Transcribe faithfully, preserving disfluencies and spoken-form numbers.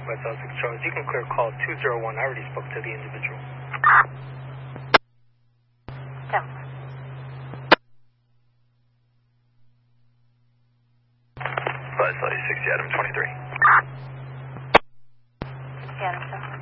West L six Charles. You can clear call two zero one. I already spoke to the individual. ten. West L sixty, Adam twenty-three. Adam,